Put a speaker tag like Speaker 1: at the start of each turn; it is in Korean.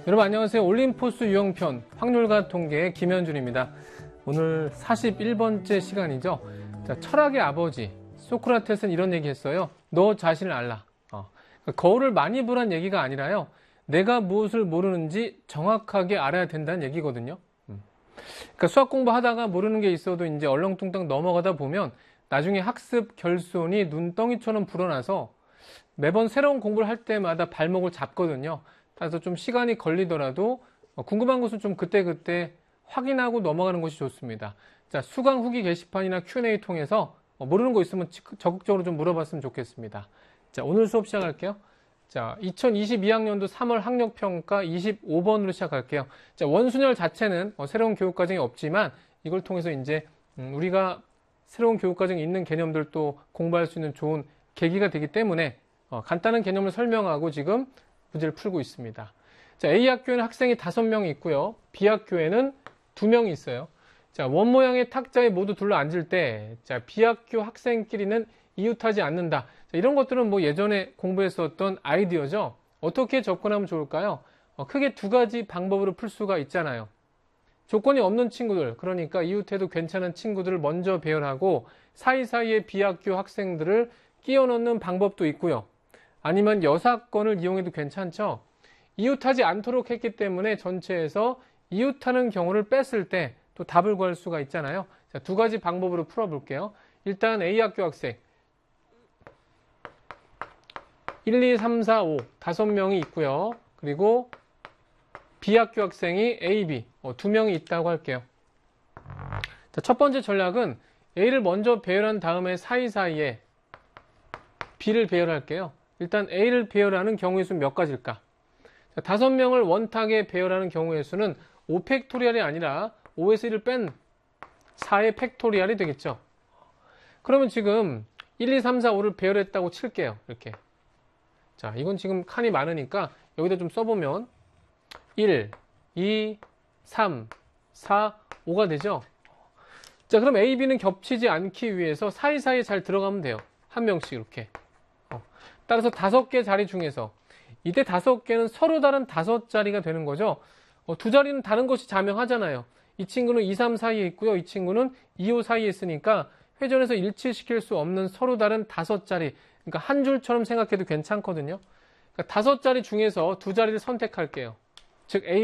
Speaker 1: 여러분 안녕하세요. 올림포스 유형편 확률과 통계의 김현준입니다. 오늘 41번째 시간이죠. 자, 철학의 아버지 소크라테스는 이런 얘기 했어요. 너 자신을 알라. 거울을 많이 보란 얘기가 아니라요. 내가 무엇을 모르는지 정확하게 알아야 된다는 얘기거든요. 그러니까 수학 공부하다가 모르는 게 있어도 이제 얼렁뚱땅 넘어가다 보면 나중에 학습 결손이 눈덩이처럼 불어나서 매번 새로운 공부를 할 때마다 발목을 잡거든요. 그래서 좀 시간이 걸리더라도 궁금한 것은 좀 그때그때 확인하고 넘어가는 것이 좋습니다. 자, 수강 후기 게시판이나 Q&A 통해서 모르는 거 있으면 적극적으로 좀 물어봤으면 좋겠습니다. 자, 오늘 수업 시작할게요. 자, 2022학년도 3월 학력평가 25번으로 시작할게요. 자, 원순열 자체는 새로운 교육과정이 없지만 이걸 통해서 이제 우리가 새로운 교육과정이 있는 개념들도 공부할 수 있는 좋은 계기가 되기 때문에 간단한 개념을 설명하고 지금 문제를 풀고 있습니다. 자, A학교에는 학생이 5명이 있고요. B학교에는 2명이 있어요. 자, 원 모양의 탁자에 모두 둘러 앉을 때, 자, B학교 학생끼리는 이웃하지 않는다. 자, 이런 것들은 뭐 예전에 공부했었던 아이디어죠. 어떻게 접근하면 좋을까요? 크게 2가지 방법으로 풀 수가 있잖아요. 조건이 없는 친구들, 그러니까 이웃해도 괜찮은 친구들을 먼저 배열하고 사이사이에 B학교 학생들을 끼워 넣는 방법도 있고요. 아니면 여사건을 이용해도 괜찮죠. 이웃하지 않도록 했기 때문에 전체에서 이웃하는 경우를 뺐을 때 또 답을 구할 수가 있잖아요. 자, 2가지 방법으로 풀어볼게요. 일단 A학교 학생 1, 2, 3, 4, 5 5명이 있고요. 그리고 B학교 학생이 A, B 2명이 있다고 할게요. 자, 첫 번째 전략은 A를 먼저 배열한 다음에 사이사이에 B를 배열할게요. 일단 A를 배열하는 경우의 수는 몇 가지일까? 자, 5명을 원탁에 배열하는 경우의 수는 5팩토리얼이 아니라 5에서 1을 뺀 4의 팩토리얼이 되겠죠. 그러면 지금 1, 2, 3, 4, 5를 배열했다고 칠게요. 이렇게. 자, 이건 지금 칸이 많으니까 여기다 좀 써보면 1, 2, 3, 4, 5가 되죠. 자, 그럼 A, B는 겹치지 않기 위해서 사이사이에 잘 들어가면 돼요. 한 명씩 이렇게. 따라서 5개 자리 중에서 이때 5개는 서로 다른 5자리가 되는 거죠. 2자리는 다른 것이 자명하잖아요. 이 친구는 2, 3 사이에 있고요. 이 친구는 2, 5 사이에 있으니까 회전해서 일치시킬 수 없는 서로 다른 5자리. 그러니까 한 줄처럼 생각해도 괜찮거든요. 그러니까 5자리 중에서 2자리를 선택할게요. 즉 A